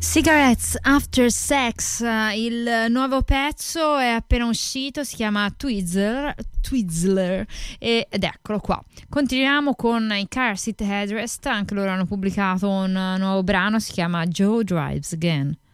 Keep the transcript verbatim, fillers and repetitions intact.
Cigarettes After Sex, il nuovo pezzo è appena uscito, si chiama Twizzler, Twizzler ed eccolo qua. Continuiamo con i Car Seat Headrest, anche loro hanno pubblicato un nuovo brano, si chiama Joe Drives Again.